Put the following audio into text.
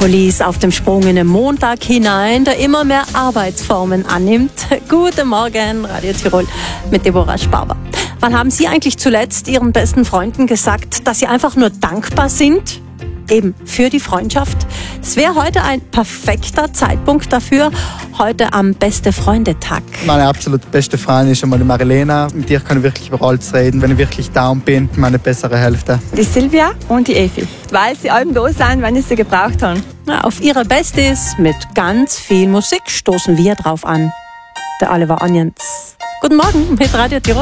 Police auf dem Sprung in den Montag hinein, der immer mehr Arbeitsformen annimmt. Guten Morgen, Radio Tirol mit Deborah Sparber. Wann haben Sie eigentlich zuletzt Ihren besten Freunden gesagt, dass Sie einfach nur dankbar sind? Eben für die Freundschaft. Es wäre heute ein perfekter Zeitpunkt dafür, heute am Beste-Freunde-Tag. Meine absolut beste Freundin ist einmal die Marilena. Mit ihr kann ich wirklich über alles reden, wenn ich wirklich down bin, meine bessere Hälfte. Die Silvia und die Evi, weil sie allem da sind, wenn ich sie gebraucht habe. Auf ihre Besties mit ganz viel Musik stoßen wir drauf an. Der Oliver Onions. Guten Morgen mit Radio Tirol.